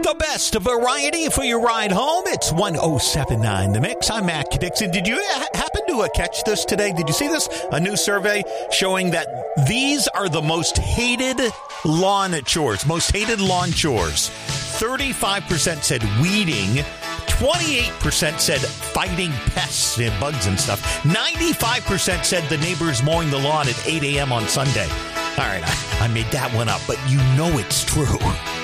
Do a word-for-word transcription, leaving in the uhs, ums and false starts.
The best variety for your ride home. It's one oh seven point nine The Mix. I'm Matt Dixon. Did you ha- happen to uh, catch this today? Did you see this? A new survey showing that these are the most hated lawn chores, most hated lawn chores. thirty-five percent said weeding. twenty-eight percent said fighting pests and bugs and stuff. ninety-five percent said the neighbors mowing the lawn at eight a.m. on Sunday. All right, I, I made that one up, but you know it's true.